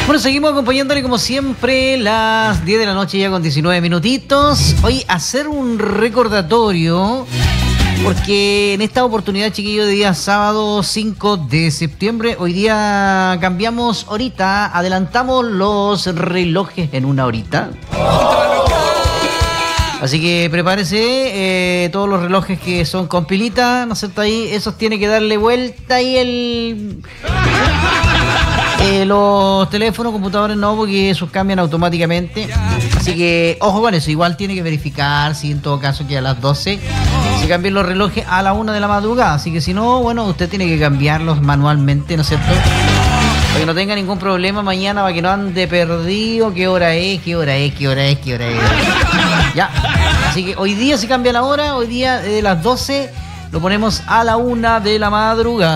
Bueno, seguimos acompañándole como siempre, las 10 de la noche ya con 19 minutitos. Hoy hacer un recordatorio, porque en esta oportunidad, chiquillos, de día sábado 5 de septiembre, hoy día cambiamos horita, adelantamos los relojes en una horita. Así que prepárese, todos los relojes que son con pilita, ¿no es cierto? Ahí, esos tiene que darle vuelta ahí los teléfonos, computadores no, porque esos cambian automáticamente. Así que ojo con eso, igual tiene que verificar si en todo caso que a las 12 se cambien los relojes a la 1 de la madrugada. Así que si no, bueno, usted tiene que cambiarlos manualmente, ¿no es cierto? Para que no tenga ningún problema mañana, para que no ande perdido, qué hora es. Ya, así que hoy día se cambia la hora, hoy día de las 12 lo ponemos a la 1 de la madrugada.